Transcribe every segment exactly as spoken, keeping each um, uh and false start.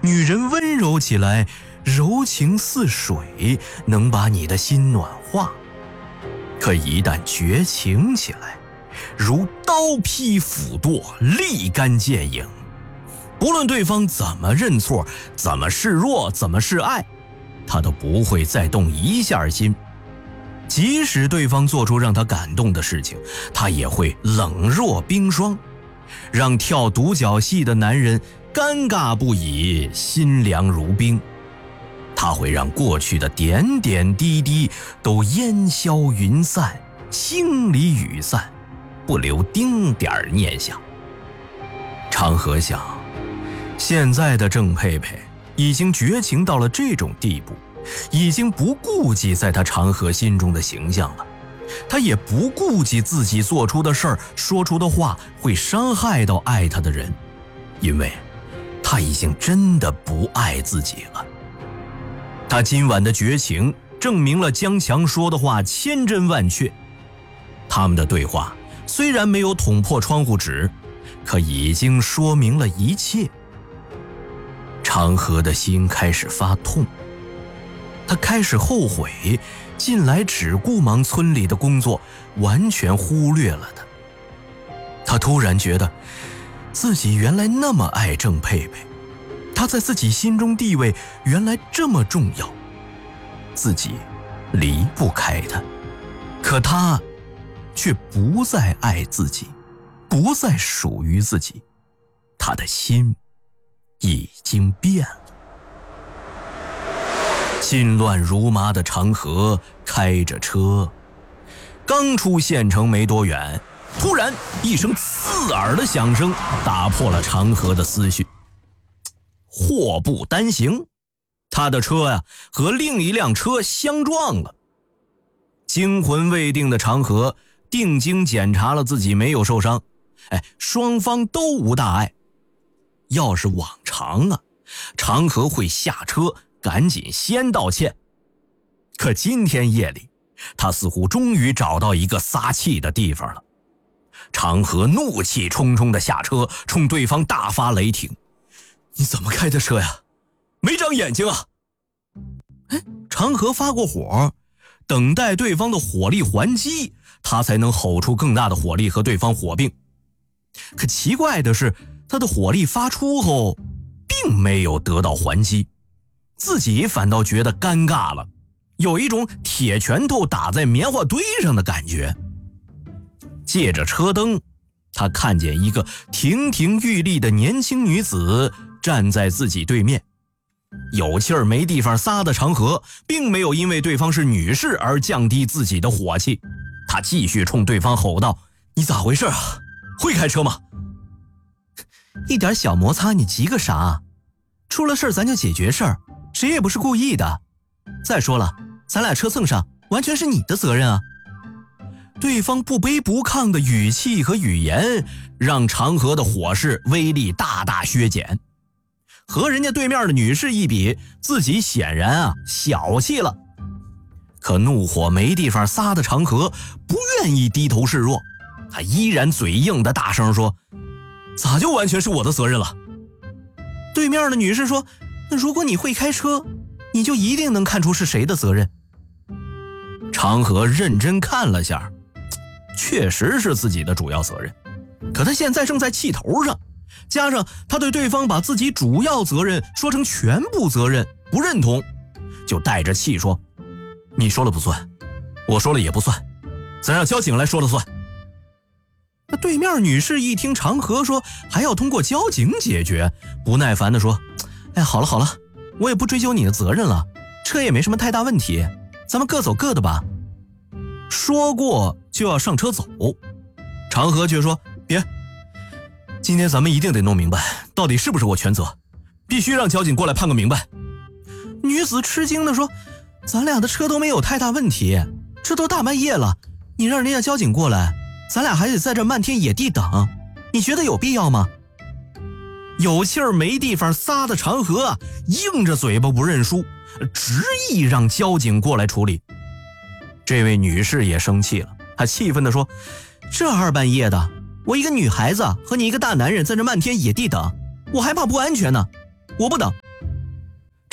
女人温柔起来，柔情似水，能把你的心暖化。可一旦绝情起来，如刀劈斧剁，立竿见影。不论对方怎么认错，怎么示弱，怎么示爱，他都不会再动一下心。即使对方做出让他感动的事情，他也会冷若冰霜，让跳独角戏的男人尴尬不已，心凉如冰。他会让过去的点点滴滴都烟消云散，星离雨散，不留丁点儿念想。长河想，现在的郑佩佩已经绝情到了这种地步，已经不顾及在他长河心中的形象了。他也不顾及自己做出的事儿，说出的话会伤害到爱他的人，因为他已经真的不爱自己了。他今晚的绝情证明了江强说的话千真万确。他们的对话虽然没有捅破窗户纸，可已经说明了一切。长河的心开始发痛，他开始后悔近来只顾忙村里的工作，完全忽略了他。他突然觉得自己原来那么爱郑佩佩，他在自己心中地位原来这么重要，自己离不开他，可他却不再爱自己，不再属于自己，他的心已经变了。心乱如麻的长河开着车，刚出县城没多远，突然一声刺耳的响声打破了长河的思绪。祸不单行，他的车呀、啊、和另一辆车相撞了。惊魂未定的长河定睛检查了自己没有受伤，哎，双方都无大碍。要是往常啊，长河会下车赶紧先道歉。可今天夜里，他似乎终于找到一个撒气的地方了。长河怒气冲冲地下车，冲对方大发雷霆：“你怎么开的车呀？没长眼睛啊！”哎，长河发过火，等待对方的火力还击，他才能吼出更大的火力和对方火并。可奇怪的是，他的火力发出后并没有得到还击，自己反倒觉得尴尬了，有一种铁拳头打在棉花堆上的感觉。借着车灯，他看见一个亭亭玉立的年轻女子站在自己对面。有气儿没地方撒的长河并没有因为对方是女士而降低自己的火气，他继续冲对方吼道：“你咋回事啊？会开车吗？一点小摩擦你急个啥？出了事咱就解决事儿，谁也不是故意的。再说了，咱俩车蹭上完全是你的责任啊。”对方不卑不亢的语气和语言让长河的火势威力大大削减。和人家对面的女士一比，自己显然啊小气了。可怒火没地方撒的长河不愿意低头示弱，他依然嘴硬的大声说：“咋就完全是我的责任了？”对面的女士说：“如果你会开车，你就一定能看出是谁的责任。”长河认真看了下，确实是自己的主要责任，可他现在正在气头上，加上他对对方把自己主要责任说成全部责任不认同，就带着气说：“你说了不算，我说了也不算，咱让交警来说了算。”那对面女士一听长河说还要通过交警解决，不耐烦地说：“哎，好了好了，我也不追究你的责任了，车也没什么太大问题，咱们各走各的吧。”说过就要上车走，长河却说：“别，今天咱们一定得弄明白到底是不是我全责，必须让交警过来判个明白。”女子吃惊地说：“咱俩的车都没有太大问题，这都大半夜了，你让人家交警过来，咱俩还得在这漫天野地等，你觉得有必要吗？”有气儿没地方撒的长河啊，硬着嘴巴不认输，执意让交警过来处理。这位女士也生气了，她气愤地说：“这二半夜的，我一个女孩子和你一个大男人在这漫天野地等，我还怕不安全呢。我不等，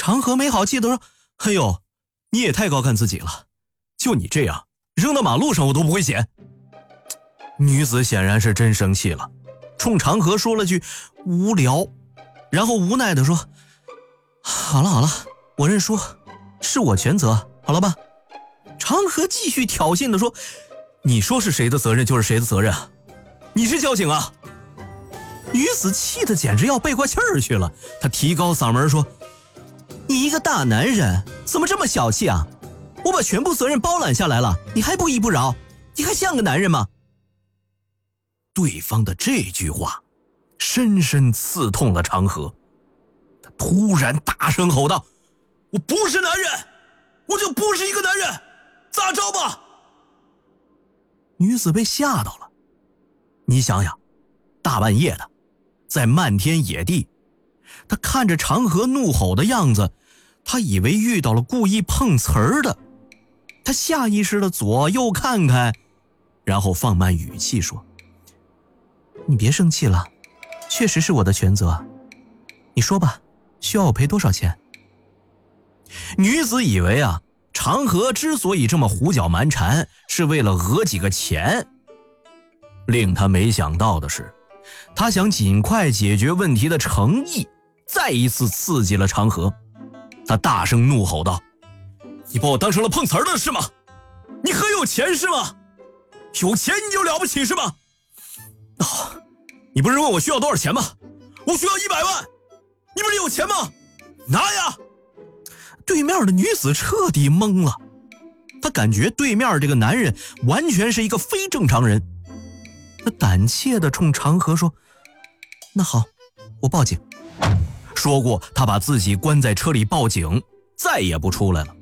长河没好气地说：哎呦，你也太高看自己了，就你这样扔到马路上我都不会捡。女子显然是真生气了，冲长河说了句无聊，然后无奈地说：好了好了，我认输，是我全责，好了吧？长河继续挑衅地说：你说是谁的责任就是谁的责任啊，你是交警啊！女子气得简直要背过气儿去了，她提高嗓门说：你一个大男人怎么这么小气啊？我把全部责任包揽下来了，你还不依不饶，你还像个男人吗？对方的这句话深深刺痛了长河，他突然大声吼道：我不是男人，我就不是一个男人，咋着吧？女子被吓到了，你想想，大半夜的，在漫天野地，她看着长河怒吼的样子，她以为遇到了故意碰瓷儿的，她下意识的左右看看，然后放慢语气说：你别生气了，确实是我的全责，你说吧，需要我赔多少钱？女子以为啊，长河之所以这么胡搅蛮缠，是为了讹几个钱。令他没想到的是，他想尽快解决问题的诚意再一次刺激了长河。他大声怒吼道：你把我当成了碰瓷儿的是吗？你很有钱是吗？有钱你就了不起是吗？哦，你不是问我需要多少钱吗？我需要一百万，你不是有钱吗？拿呀！对面的女子彻底懵了，她感觉对面这个男人完全是一个非正常人。她胆怯地冲长河说：那好，我报警。说过她把自己关在车里报警，再也不出来了。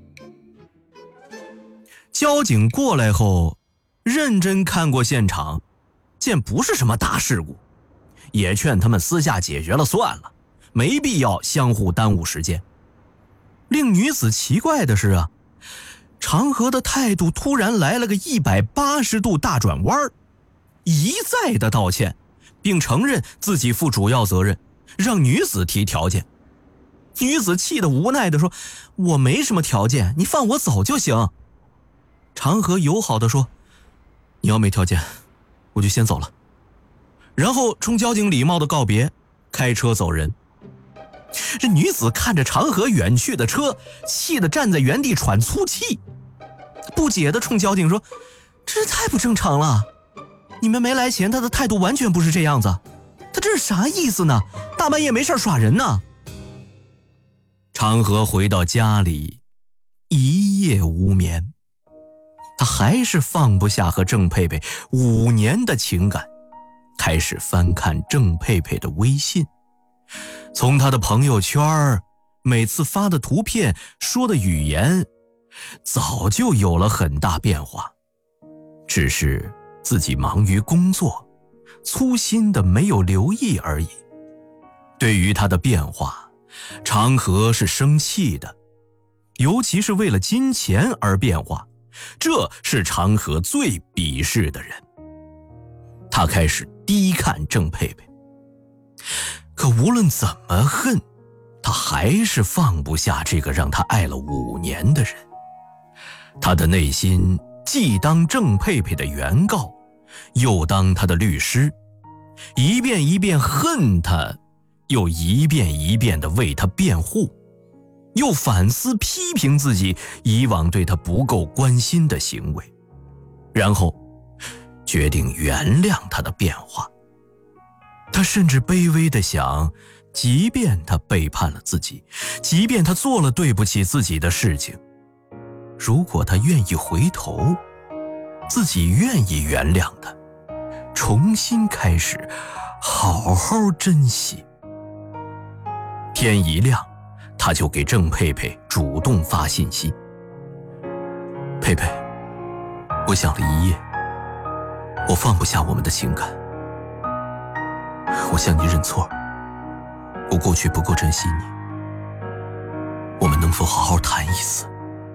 交警过来后认真看过现场，见不是什么大事故，也劝他们私下解决了算了，没必要相互耽误时间。令女子奇怪的是啊，长河的态度突然来了个一百八十度大转弯，一再的道歉，并承认自己负主要责任，让女子提条件。女子气得无奈的说：我没什么条件，你放我走就行。长河友好的说：你要没条件我就先走了，然后冲交警礼貌的告别，开车走人。这女子看着长河远去的车，气得站在原地喘粗气，不解地冲交警说：这太不正常了，你们没来前他的态度完全不是这样子，他这是啥意思呢？大半夜没事耍人呢？长河回到家里一夜无眠，他还是放不下和郑佩佩五年的情感，开始翻看郑佩佩的微信。从他的朋友圈，每次发的图片，说的语言，早就有了很大变化，只是自己忙于工作，粗心的没有留意而已。对于他的变化，长河是生气的，尤其是为了金钱而变化，这是长河最鄙视的人。他开始低看郑佩佩，可无论怎么恨，他还是放不下这个让他爱了五年的人。他的内心既当郑佩佩的原告，又当他的律师，一遍一遍恨他，又一遍一遍地为他辩护，又反思批评自己以往对他不够关心的行为，然后决定原谅他的变化。他甚至卑微地想，即便他背叛了自己，即便他做了对不起自己的事情，如果他愿意回头，自己愿意原谅他，重新开始，好好珍惜。天一亮，他就给郑佩佩主动发信息：佩佩，我想了一夜，我放不下我们的情感，我向你认错，我过去不够珍惜你，我们能否好好谈一次？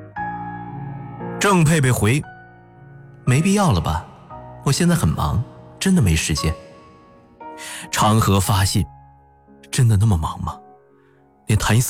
郑佩佩回：没必要了吧，我现在很忙，真的没时间。长河发信：真的那么忙吗？连谈一次